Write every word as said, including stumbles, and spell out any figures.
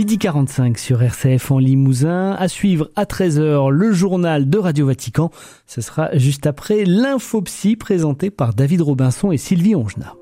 midi quarante-cinq sur R C F en Limousin. À suivre à treize heures le journal de Radio Vatican. Ce sera juste après l'Infopsy présenté par David Robinson et Sylvie Ongenat.